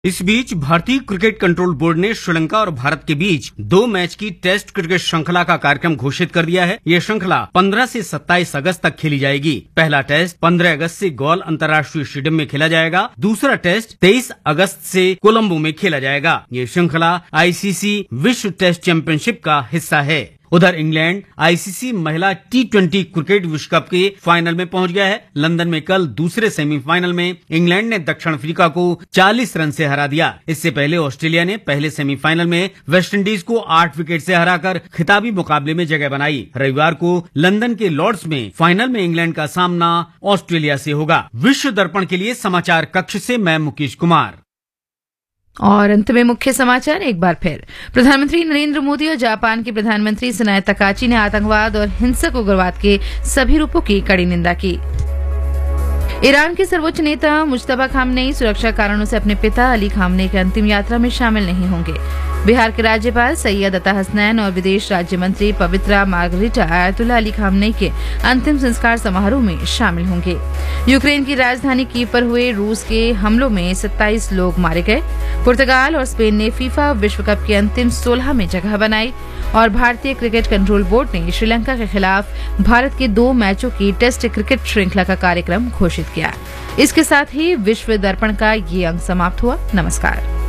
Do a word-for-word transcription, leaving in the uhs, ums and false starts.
इस बीच भारतीय cricket control board ने श्रीलंका और भारत के बीच दो मैच की टेस्ट क्रिकेट श्रृंखला का कार्यक्रम घोषित कर दिया है। ये श्रृंखला पंद्रह से सत्ताईस अगस्त तक खेली जाएगी। पहला टेस्ट पंद्रह अगस्त से गौल अंतर्राष्ट्रीय स्टेडियम में खेला जाएगा। दूसरा टेस्ट तेईस अगस्त से कोलंबो में खेला जाएगा। ये श्रृंखला आईसीसी विश्व टेस्ट चैंपियनशिप का हिस्सा है। उधर इंग्लैंड आईसीसी महिला टी ट्वेंटी क्रिकेट विश्व कप के फाइनल में पहुंच गया है। लंदन में कल दूसरे सेमीफाइनल में इंग्लैंड ने दक्षिण अफ्रीका को चालीस रन से हरा दिया। इससे पहले ऑस्ट्रेलिया ने पहले सेमीफाइनल में वेस्टइंडीज को आठ विकेट से हराकर खिताबी मुकाबले में जगह बनाई। रविवार को लंदन के लॉर्ड्स में फाइनल में इंग्लैंड का सामना ऑस्ट्रेलिया से होगा। विश्व दर्पण के लिए समाचार कक्ष से मैं मुकेश कुमार। और अंत में मुख्य समाचार एक बार फिर। प्रधानमंत्री नरेंद्र मोदी और जापान के प्रधानमंत्री सनाए तकाची ने आतंकवाद और हिंसक उग्रवाद के सभी रूपों की कड़ी निंदा की। ईरान के सर्वोच्च नेता मुज्तबा खामनेई सुरक्षा कारणों से अपने पिता अली खामनेई की अंतिम यात्रा में शामिल नहीं होंगे। बिहार के राज्यपाल सैयद अता हसनैन और विदेश राज्य मंत्री पवित्रा मार्गरिटा आयतुल्ला अली खामनेई के अंतिम संस्कार समारोह में शामिल होंगे। यूक्रेन की राजधानी कीव पर हुए रूस के हमलों में सत्ताईस लोग मारे गए। पुर्तगाल और स्पेन ने फीफा विश्व कप के अंतिम सोलह में जगह बनाई। और भारतीय क्रिकेट कंट्रोल बोर्ड ने श्रीलंका के खिलाफ भारत के दो मैचों की टेस्ट क्रिकेट श्रृंखला का कार्यक्रम घोषित किया। इसके साथ ही विश्व दर्पण का ये अंक समाप्त हुआ। नमस्कार।